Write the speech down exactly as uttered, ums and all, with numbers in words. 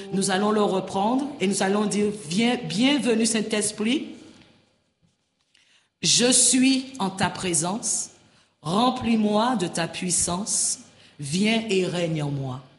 Nous allons le reprendre et nous allons dire, viens, bienvenue Saint-Esprit. Je suis en ta présence. Remplis-moi de ta puissance. Viens et règne en moi.